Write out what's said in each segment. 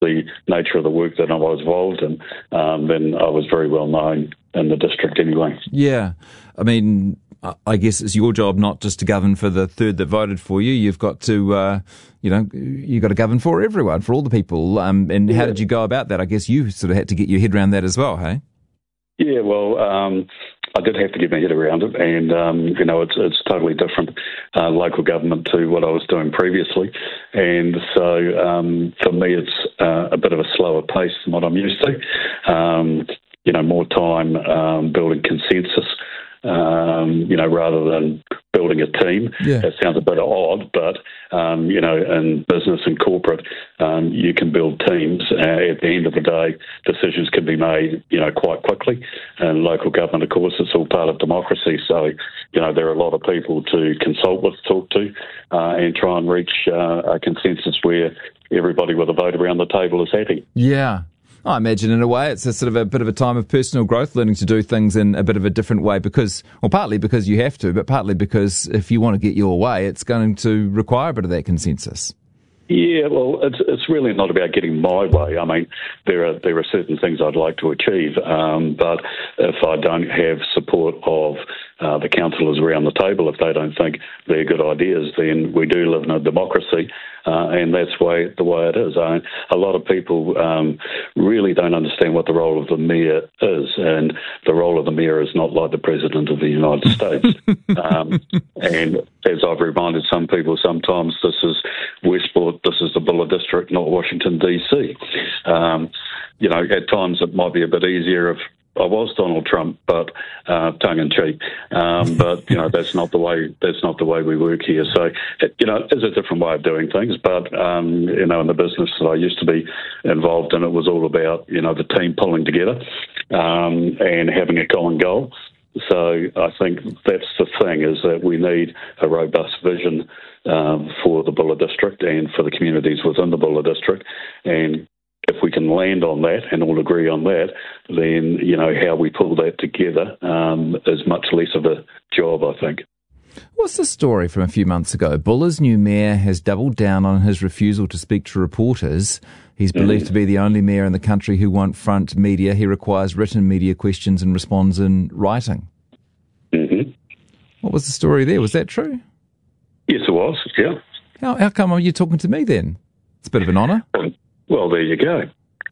the nature of the work that I was involved in, then I was very well known in the district anyway. Yeah. I mean, I guess it's your job not just to govern for the third that voted for you. You've got to, you've got to govern for everyone, for all the people. And how did you go about that? I guess you sort of had to get your head around that as well, hey? Yeah, well, I did have to get my head around it, and it's totally different local government to what I was doing previously, and so for me it's a bit of a slower pace than what I'm used to. More time building consensus, rather than building a team. Yeah. That sounds a bit odd, but in business and corporate, you can build teams. At the end of the day, decisions can be made, quite quickly. And local government, of course, it's all part of democracy. So, there are a lot of people to consult with, talk to, and try and reach a consensus where everybody with a vote around the table is happy. Yeah. I imagine in a way it's a sort of a bit of a time of personal growth, learning to do things in a bit of a different way partly because you have to, but partly because if you want to get your way, it's going to require a bit of that consensus. Yeah, well, it's really not about getting my way. I mean, there are certain things I'd like to achieve, but if I don't have support of the councillors around the table, if they don't think they're good ideas, then we do live in a democracy, and that's the way it is. A lot of people really don't understand what the role of the mayor is, and the role of the mayor is not like the President of the United States. And as I've reminded some people, sometimes this is Westport, this is the Buller District, not Washington, D.C. At times it might be a bit easier if I was Donald Trump, but tongue in cheek. But that's not the way we work here. So it's a different way of doing things. But in the business that I used to be involved in, it was all about the team pulling together and having a common goal. So I think that's the thing, is that we need a robust vision for the Buller District and for the communities within the Buller District. And if we can land on that and all agree on that, then, how we pull that together is much less of a job, I think. What's the story from a few months ago? Buller's new mayor has doubled down on his refusal to speak to reporters. He's believed to be the only mayor in the country who won't front media. He requires written media questions and responds in writing. Mm-hmm. What was the story there? Was that true? Yes, it was, yeah. How come are you talking to me then? It's a bit of an honour. Well, there you go.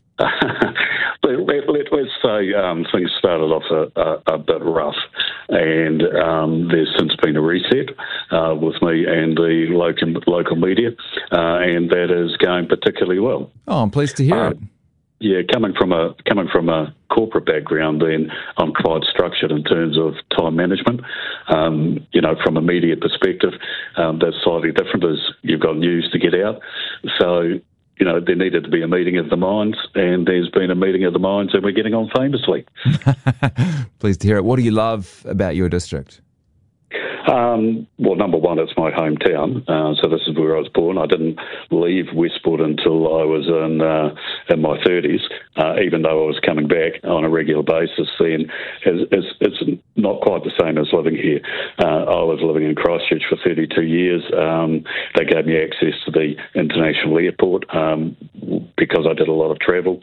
Let's say things started off a bit rough, and there's since been a reset with me and the local media, and that is going particularly well. Oh, I'm pleased to hear it. Yeah, coming from a corporate background, then I'm quite structured in terms of time management. From a media perspective, that's slightly different, as you've got news to get out. So, there needed to be a meeting of the minds, and there's been a meeting of the minds, and we're getting on famously. Pleased to hear it. What do you love about your district? Well, number one, it's my hometown, so this is where I was born. I didn't leave Westport until I was in my 30s, even though I was coming back on a regular basis then. It's not quite the same as living here. I was living in Christchurch for 32 years. They gave me access to the international airport because I did a lot of travel.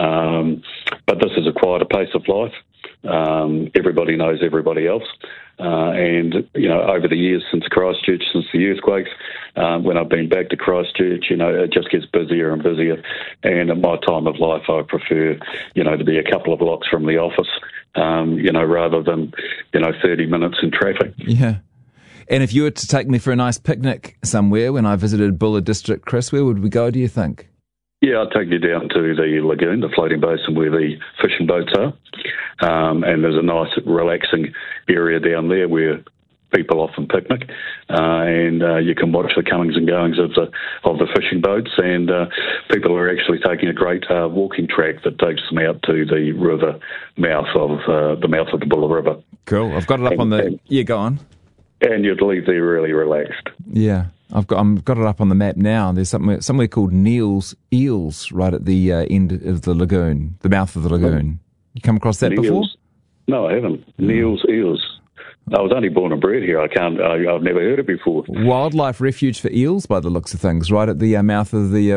But this is a quieter pace of life. Everybody knows everybody else. And, over the years since Christchurch, since the earthquakes, when I've been back to Christchurch, it just gets busier and busier. And at my time of life, I prefer, to be a couple of blocks from the office, rather than, 30 minutes in traffic. Yeah. And if you were to take me for a nice picnic somewhere when I visited Buller District, Chris, where would we go, do you think? Yeah, I'll take you down to the lagoon, the floating basin where the fishing boats are. And there's a nice relaxing area down there where people often picnic. And you can watch the comings and goings of the fishing boats. And people are actually taking a great walking track that takes them out to the river mouth of the Buller River. Cool. I've got it up on the... Yeah, go on. And you'd leave there really relaxed. Yeah. I've got it up on the map now. There's somewhere called Neil's Eels right at the end of the lagoon, the mouth of the lagoon. You come across that before? No, I haven't. Neil's Eels. I was only born and bred here. I've never heard it before. Wildlife refuge for eels, by the looks of things, right at the mouth of the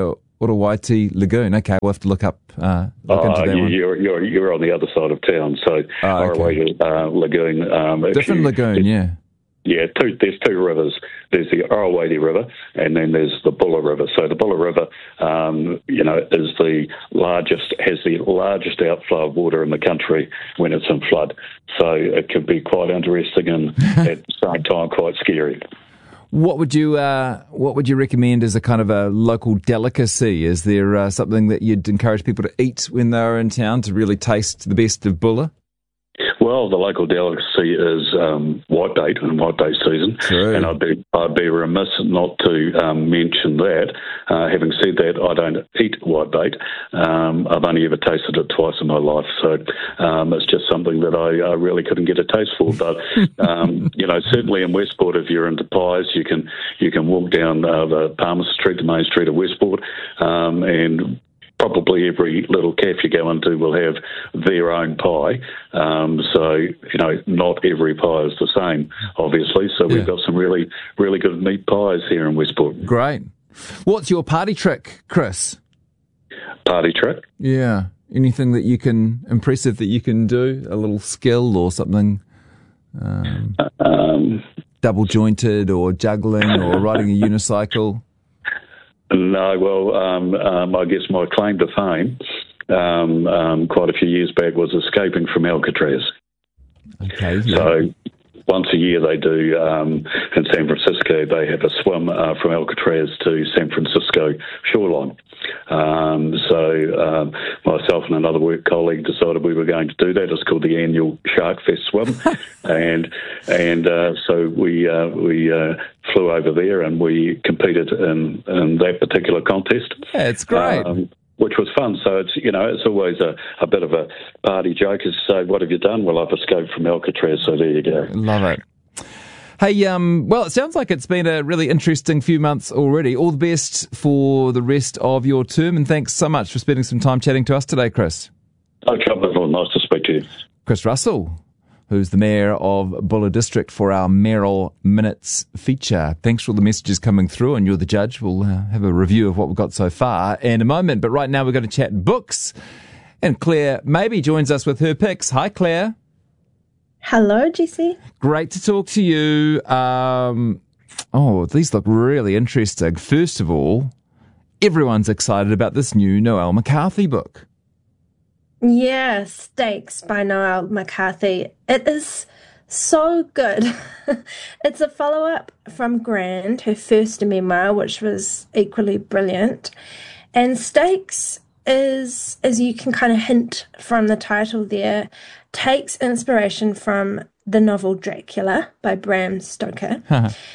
Orowaiti Lagoon. Okay, we'll have to look into that one. You're on the other side of town, so Orowaiti Lagoon. Different lagoon, yeah. Yeah, there's two rivers. There's the Orowaiti River, and then there's the Buller River. So the Buller River, is has the largest outflow of water in the country when it's in flood. So it can be quite interesting and at the same time quite scary. What would you recommend as a kind of a local delicacy? Is there something that you'd encourage people to eat when they're in town to really taste the best of Buller? Well, the local delicacy is whitebait and whitebait season, True. And I'd be remiss not to mention that. Having said that, I don't eat whitebait. I've only ever tasted it twice in my life, so it's just something that I really couldn't get a taste for. But certainly in Westport, if you're into pies, you can walk down the Palmer Street, the main street of Westport, and probably every little cafe you go into will have their own pie. Not every pie is the same, obviously. So we've got some really, really good meat pies here in Westport. Great. What's your party trick, Chris? Party trick? Yeah. Anything impressive that you can do? A little skill or something? Double jointed or juggling or riding a unicycle? No, well, I guess my claim to fame quite a few years back was escaping from Alcatraz. Okay. Yeah. So once a year they do, in San Francisco, they have a swim from Alcatraz to San Francisco shoreline. Myself and another work colleague decided we were going to do that. It's called the annual Shark Fest swim, so we flew over there and we competed in that particular contest. Yeah, it's great. Which was fun. So it's always a bit of a party joke is to say, what have you done? Well, I've escaped from Alcatraz, so there you go. Love it. Hey, well, it sounds like it's been a really interesting few months already. All the best for the rest of your term, and thanks so much for spending some time chatting to us today, Chris. No trouble at all. Nice to speak to you. Chris Russell, who's the Mayor of Buller District, for our Mayoral Minutes feature. Thanks for all the messages coming through, and you're the judge. We'll have a review of what we've got so far in a moment. But right now we're going to chat books, and Claire maybe joins us with her picks. Hi, Claire. Hello, Jesse. Great to talk to you. These look really interesting. First of all, everyone's excited about this new Noelle McCarthy book. Yeah, Stakes by Noelle McCarthy. It is so good. It's a follow-up from Grand, her first memoir, which was equally brilliant. And Stakes is, as you can kind of hint from the title there, takes inspiration from the novel Dracula by Bram Stoker.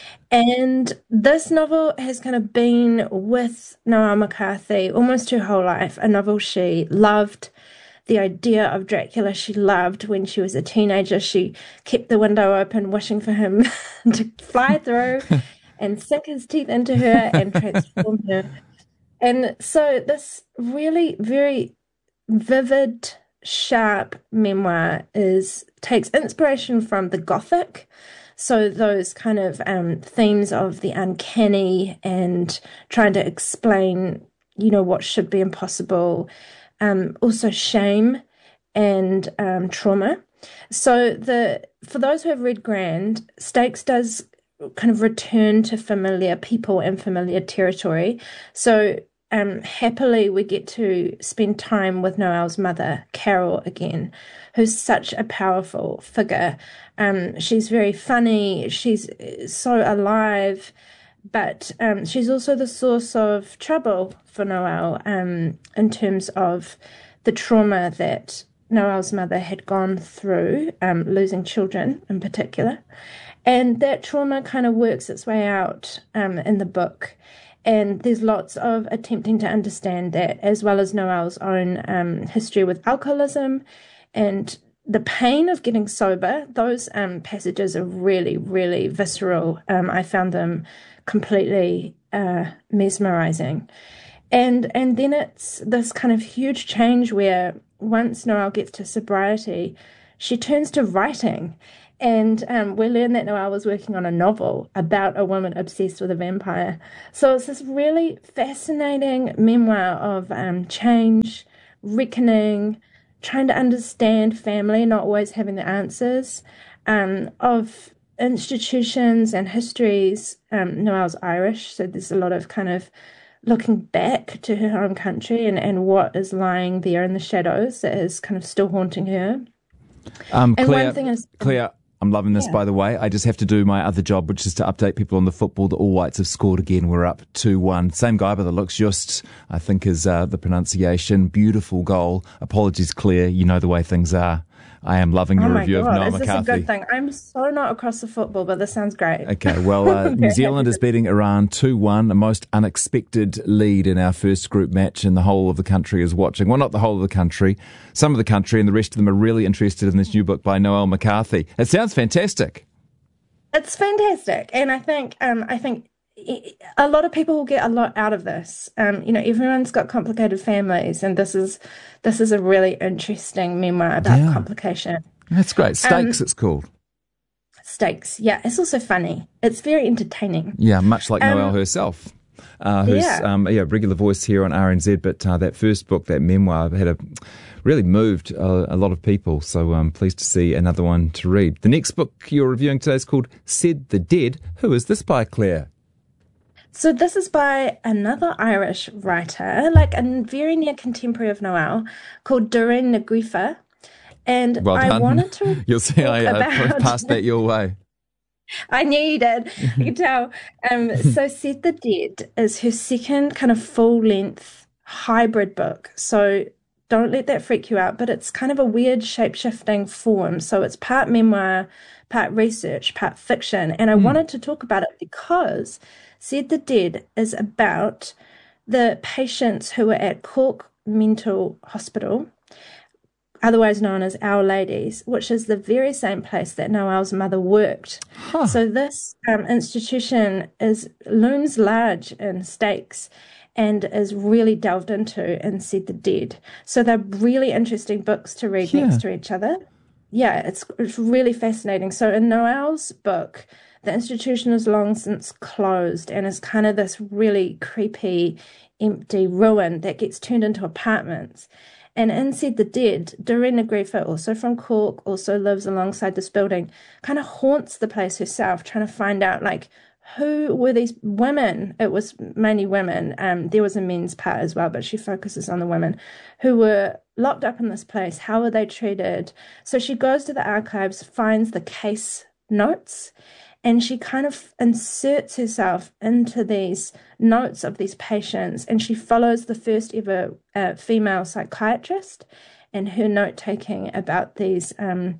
And this novel has kind of been with Noelle McCarthy almost her whole life, a novel she loved. The idea of Dracula she loved when she was a teenager. She kept the window open, wishing for him to fly through and sink his teeth into her and transform her. And so this really very vivid, sharp memoir takes inspiration from the Gothic. So those kind of themes of the uncanny and trying to explain, what should be impossible. Also shame and trauma. So for those who have read Grand, Stakes does kind of return to familiar people and familiar territory. So happily we get to spend time with Noelle's mother, Carol, again, who's such a powerful figure. She's very funny. She's so alive. But she's also the source of trouble for Noelle in terms of the trauma that Noelle's mother had gone through, losing children in particular. And that trauma kind of works its way out in the book. And there's lots of attempting to understand that, as well as Noelle's own history with alcoholism and the pain of getting sober. Those passages are really, really visceral. I found them completely mesmerizing. And then it's this kind of huge change where once Noelle gets to sobriety, she turns to writing. And we learned that Noelle was working on a novel about a woman obsessed with a vampire. So it's this really fascinating memoir of change, reckoning, trying to understand family, not always having the answers, of institutions and histories. Noelle's Irish, so there's a lot of kind of looking back to her home country and what is lying there in the shadows that is kind of still haunting her. And Claire, one thing is... Claire, I'm loving this, by the way. I just have to do my other job, which is to update people on the football. The All Whites have scored again. We're up 2-1. Same guy by the looks, just, I think is the pronunciation. Beautiful goal. Apologies, Claire. You know the way things are. I am loving your review of Noel McCarthy. Is this a good thing? I'm so not across the football, but this sounds great. Okay, well, New Zealand is beating Iran 2-1, a most unexpected lead in our first group match, and the whole of the country is watching. Well, not the whole of the country. Some of the country, and the rest of them are really interested in this new book by Noel McCarthy. It sounds fantastic. It's fantastic, and I think a lot of people will get a lot out of this. Everyone's got complicated families, and this is a really interesting memoir about complication. That's great. Stakes, it's called. Stakes, yeah. It's also funny. It's very entertaining. Yeah, much like Noelle herself, who's a regular voice here on RNZ. But that first book, that memoir, really moved a lot of people. So I'm pleased to see another one to read. The next book you're reviewing today is called Said the Dead. Who is this by, Claire? So this is by another Irish writer, like a very near contemporary of Noelle, called Doireann Ní Ghríofa. And well done. I wanted to You'll see I passed that your way. I knew you did. You could tell. So Said the Dead is her second kind of full-length hybrid book. So don't let that freak you out, but it's kind of a weird shape-shifting form. So it's part memoir, part research, part fiction. And I wanted to talk about it because Said the Dead is about the patients who were at Cork Mental Hospital, otherwise known as Our Ladies, which is the very same place that Noelle's mother worked. Huh. So this institution looms large in stakes and is really delved into in Said the Dead. So they're really interesting books to read next to each other. Yeah, it's really fascinating. So in Noelle's book, the institution is long since closed and is kind of this really creepy, empty ruin that gets turned into apartments. And in Said the Dead, Doireann Ní Ghríofa, also from Cork, also lives alongside this building, kind of haunts the place herself, trying to find out, like, who were these women? It was mainly women. There was a men's part as well, but she focuses on the women who were locked up in this place. How were they treated? So she goes to the archives, finds the case notes, and she kind of inserts herself into these notes of these patients, and she follows the first ever female psychiatrist and her note-taking about these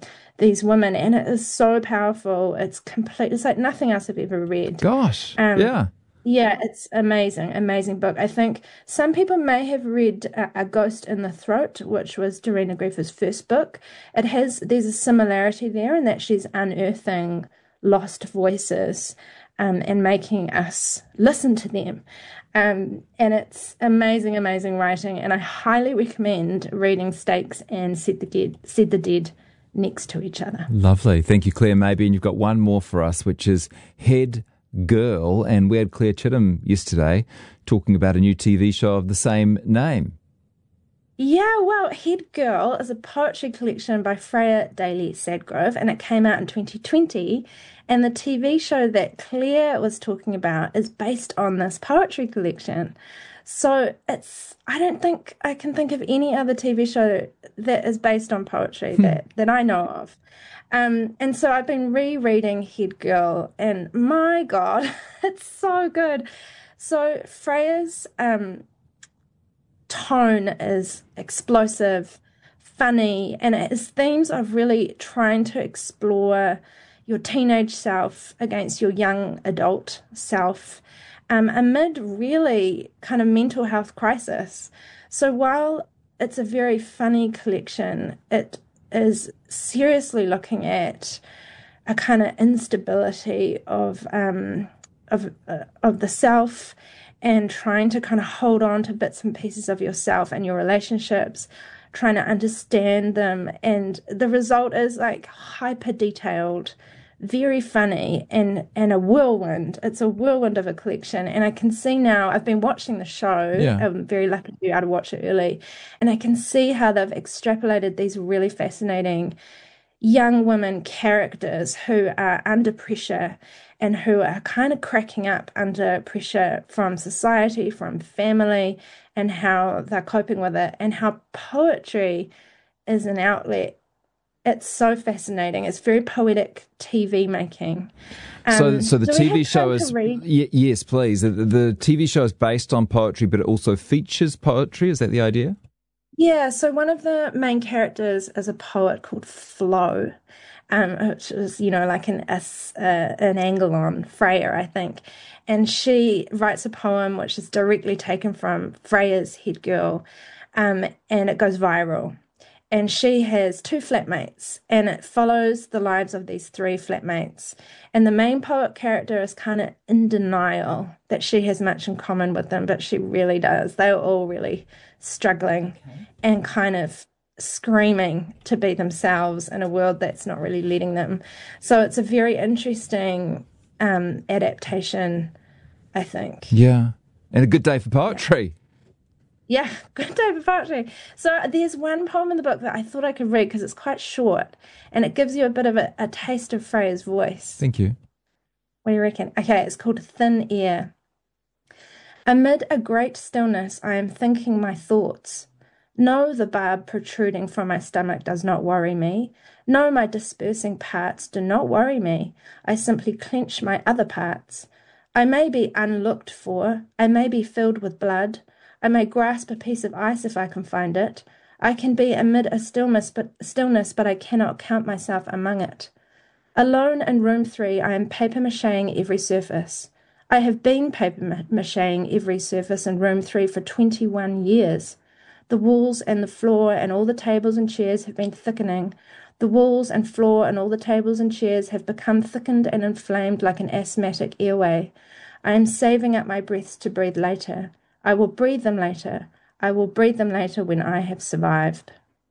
women, and it is so powerful. It's complete. It's like nothing else I've ever read. Gosh, yeah. Yeah, it's amazing book. I think some people may have read A Ghost in the Throat, which was Doireann Ní Ghríofa's first book. There's a similarity there in that she's unearthing lost voices and making us listen to them. And it's amazing writing, and I highly recommend reading Stakes and Said the Dead next to each other. Lovely. Thank you, Claire Mabey. And you've got one more for us, which is Head Girl. And we had Claire Chittum yesterday talking about a new TV show of the same name. Yeah, well, Head Girl is a poetry collection by Freya Daly Sadgrove, and it came out in 2020. And the TV show that Claire was talking about is based on this poetry collection. So I don't think I can think of any other TV show that is based on poetry that I know of. And so I've been rereading Head Girl, and my God, it's so good. So Freya's tone is explosive, funny, and its themes of really trying to explore your teenage self against your young adult self amid really kind of mental health crisis. So while it's a very funny collection, it is seriously looking at a kind of instability of the self, and trying to kind of hold on to bits and pieces of yourself and your relationships, trying to understand them. And the result is like hyper detailed, very funny, and a whirlwind. It's a whirlwind of a collection. And I can see now, I've been watching the show. Yeah. I'm very lucky to be able to watch it early. And I can see how they've extrapolated these really fascinating young women characters who are under pressure and who are kind of cracking up under pressure from society, from family, and how they're coping with it, and how poetry is an outlet. It's so fascinating. It's very poetic TV making. So the TV show is... yes, please. The TV show is based on poetry, but it also features poetry. Is that the idea? Yeah, so one of the main characters is a poet called Flo, which is, like an angle on Freya, I think. And she writes a poem which is directly taken from Freya's Head Girl, and it goes viral. And she has 2 flatmates, and it follows the lives of these 3 flatmates. And the main poet character is kind of in denial that she has much in common with them, but she really does. They are all really struggling and kind of screaming to be themselves in a world that's not really letting them. So it's a very interesting adaptation, I think. Yeah. And a good day for poetry. Yeah, good day for poetry. So there's one poem in the book that I thought I could read because it's quite short and it gives you a bit of a taste of Freya's voice. Thank you. What do you reckon? Okay, it's called Thin Air. Amid a great stillness, I am thinking my thoughts. No, the barb protruding from my stomach does not worry me. No, my dispersing parts do not worry me. I simply clench my other parts. I may be unlooked for. I may be filled with blood. I may grasp a piece of ice if I can find it. I can be amid a stillness, but I cannot count myself among it. Alone in room 3, I am papier-mâchéing every surface. I have been papier-mâchéing every surface in room 3 for 21 years. The walls and the floor and all the tables and chairs have been thickening. The walls and floor and all the tables and chairs have become thickened and inflamed like an asthmatic airway. I am saving up my breaths to breathe later. I will breathe them later. I will breathe them later when I have survived.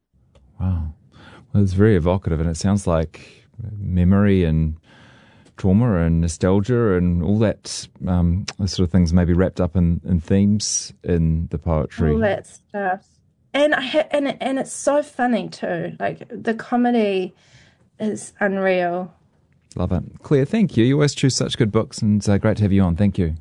Wow. Well, it's very evocative, and it sounds like memory and trauma and nostalgia and all that sort of things maybe wrapped up in themes in the poetry. All that stuff. And and it's so funny too. Like, the comedy is unreal. Love it. Claire, thank you. You always choose such good books, and it's great to have you on. Thank you.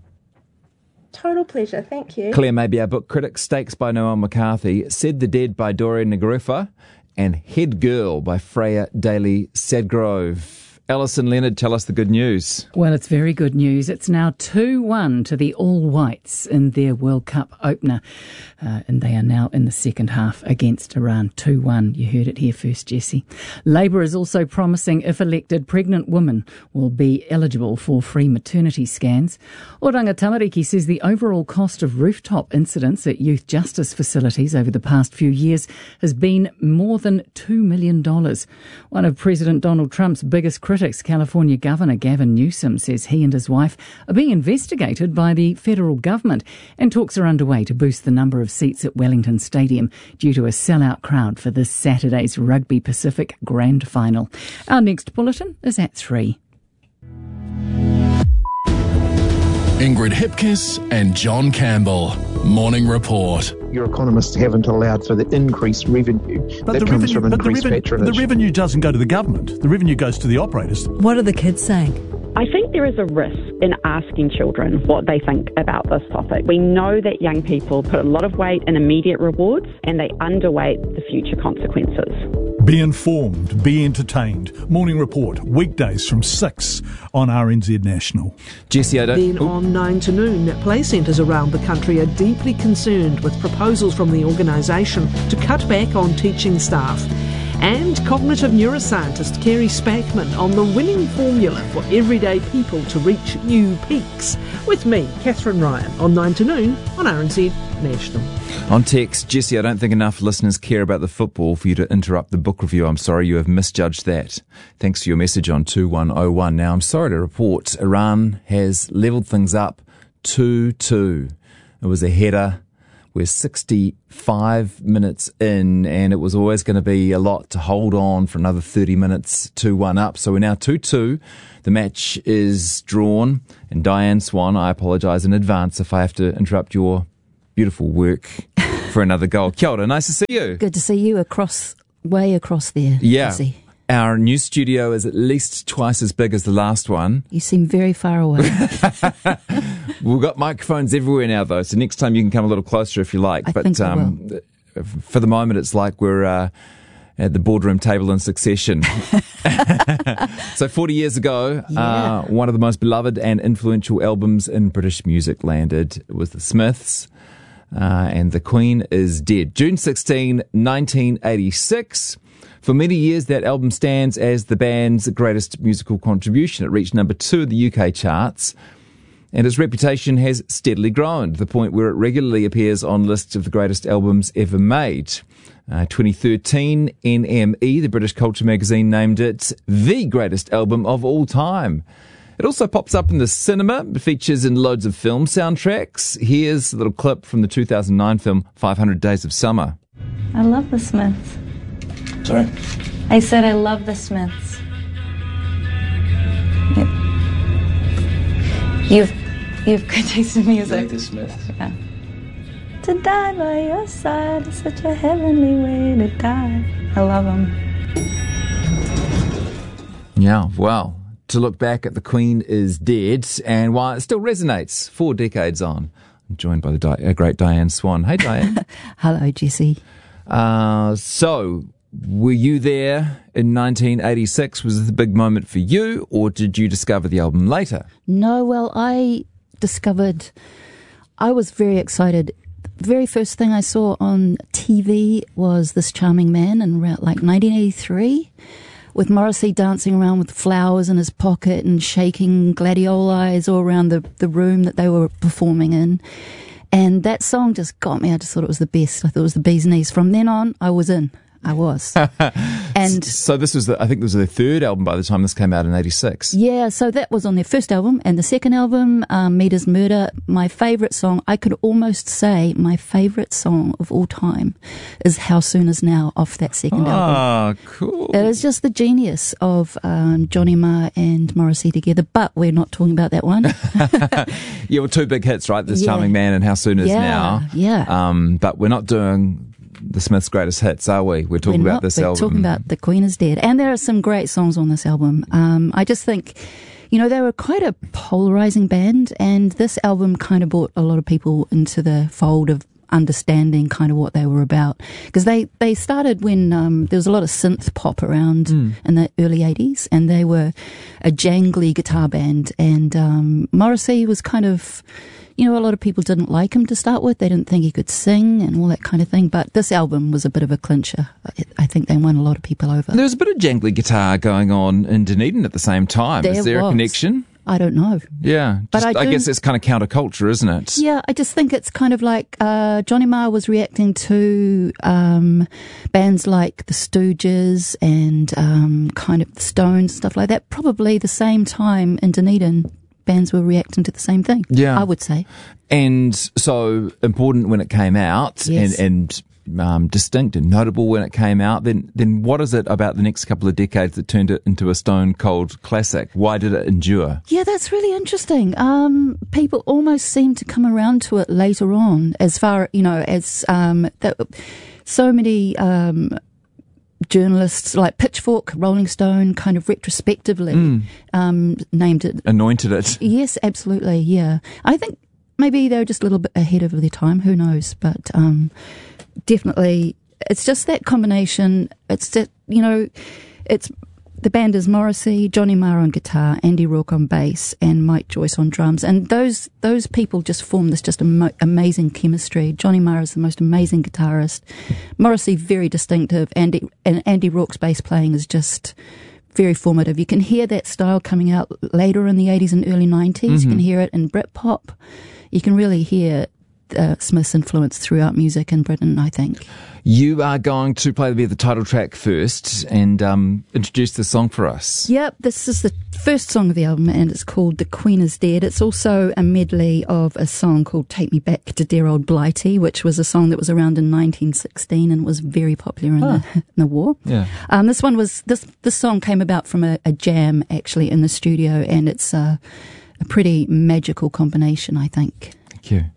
Total pleasure. Thank you. Claire may be our book critic. Stakes by Noel McCarthy, Said the Dead by Dorian Ngurufa, and Head Girl by Freya Daly Sadgrove. Alison Leonard, tell us the good news. Well, it's very good news. It's now 2-1 to the All Whites in their World Cup opener. And they are now in the second half against Iran. 2-1. You heard it here first, Jessie. Labor is also promising, if elected, pregnant women will be eligible for free maternity scans. Oranga Tamariki says the overall cost of rooftop incidents at youth justice facilities over the past few years has been more than $2 million. One of President Donald Trump's biggest critics, California Governor Gavin Newsom, says he and his wife are being investigated by the federal government, and talks are underway to boost the number of seats at Wellington Stadium due to a sellout crowd for this Saturday's Rugby Pacific Grand Final. Our next bulletin is at 3. Ingrid Hipkiss and John Campbell. Morning Report. Your economists haven't allowed for the increased revenue that comes from increased patronage. The revenue doesn't go to the government. The revenue goes to the operators. What are the kids saying? I think there is a risk in asking children what they think about this topic. We know that young people put a lot of weight in immediate rewards and they underweight the future consequences. Be informed, be entertained. Morning Report, weekdays from 6 on RNZ National. Jessie, Then on 9 to noon, play centres around the country are deeply concerned with proposals from the organisation to cut back on teaching staff. And cognitive neuroscientist Kerry Spackman on the winning formula for everyday people to reach new peaks. With me, Catherine Ryan, on 9 to noon on RNZ National. On text, Jessie, I don't think enough listeners care about the football for you to interrupt the book review. I'm sorry, you have misjudged that. Thanks for your message on 2101. Now, I'm sorry to report Iran has levelled things up 2-2. It was a header We're 65 minutes in, and it was always going to be a lot to hold on for another 30 minutes, 2-1 up. So we're now 2-2. The match is drawn, and Diane Swan, I apologise in advance if I have to interrupt your beautiful work for another goal. Kia ora, nice to see you. Good to see you way across there. Yeah. Jesse. Our new studio is at least twice as big as the last one. You seem very far away. We've got microphones everywhere now, though, so next time you can come a little closer if you like. I think I will. For the moment, it's like we're at the boardroom table in Succession. So 40 years ago, one of the most beloved and influential albums in British music landed. It was The Smiths, and The Queen is Dead. June 16, 1986. For many years, that album stands as the band's greatest musical contribution. It reached number 2 in the UK charts, and its reputation has steadily grown to the point where it regularly appears on lists of the greatest albums ever made. 2013, NME, the British culture magazine, named it the greatest album of all time. It also pops up in the cinema. It features in loads of film soundtracks. Here's a little clip from the 2009 film 500 Days of Summer. I love the Smiths. Sorry? I said I love the Smiths. You've good taste in music. Like the Smiths? Yeah. To die by your side is such a heavenly way to die. I love them. Yeah, well, to look back at The Queen is Dead, and while it still resonates 4 decades on, I'm joined by the great Diane Swan. Hey, Diane. Hello, Jesse. So, were you there in 1986? Was it a big moment for you, or did you discover the album later? No, well, I was very excited. The very first thing I saw on TV was This Charming Man in around like 1983, with Morrissey dancing around with flowers in his pocket and shaking gladiolis all around the room that they were performing in. And that song just got me. I just thought it was the best. I thought it was the bee's knees. From then on, I was in. I was. And so this was I think this was their third album by the time this came out in 86. Yeah, so that was on their first album. And the second album, Meat is Murder, my favourite song, I could almost say my favourite song of all time is How Soon Is Now off that second album. Ah, cool. It is just the genius of Johnny Marr and Morrissey together, but we're not talking about that one. Yeah, well, 2 big hits, right? This Charming Man and How Soon Is Now. Yeah. But we're not doing the Smiths' greatest hits, are we? We're talking about this album. We're talking about The Queen is Dead. And there are some great songs on this album. I just think, they were quite a polarizing band, and this album kind of brought a lot of people into the fold of understanding kind of what they were about. Because they started when there was a lot of synth pop around in the early 80s, and they were a jangly guitar band. And Morrissey was kind of... a lot of people didn't like him to start with. They didn't think he could sing and all that kind of thing. But this album was a bit of a clincher. I think they won a lot of people over. There was a bit of jangly guitar going on in Dunedin at the same time. Is there a connection? I don't know. Yeah. But I guess it's kind of counterculture, isn't it? Yeah, I just think it's kind of like Johnny Marr was reacting to bands like the Stooges and kind of the Stones, stuff like that. Probably the same time in Dunedin. Bands were reacting to the same thing, I would say. And so important when it came out, yes. and distinct and notable when it came out, then what is it about the next couple of decades that turned it into a stone cold classic? Why did it endure? Yeah, that's really interesting. People almost seem to come around to it later on, as far, as so many... journalists like Pitchfork, Rolling Stone, kind of retrospectively named it. Anointed it. Yes, absolutely, yeah. I think maybe they were just a little bit ahead of their time, who knows, but definitely it's just that combination. It's that, it's the band is Morrissey, Johnny Marr on guitar, Andy Rourke on bass, and Mike Joyce on drums. And those people just form this just amazing chemistry. Johnny Marr is the most amazing guitarist. Morrissey, very distinctive. And Andy Rourke's bass playing is just very formative. You can hear that style coming out later in the 80s and early 90s. You can hear it in Britpop. You can really hear Smith's influence throughout music in Britain, I think. You are going to play the title track first and introduce the song for us. Yep, this is the first song of the album and it's called The Queen is Dead. It's also a medley of a song called Take Me Back to Dear Old Blighty, which was a song that was around in 1916 and was very popular in the war. Yeah. This song came about from a jam actually in the studio, and it's a pretty magical combination, I think. Thank you.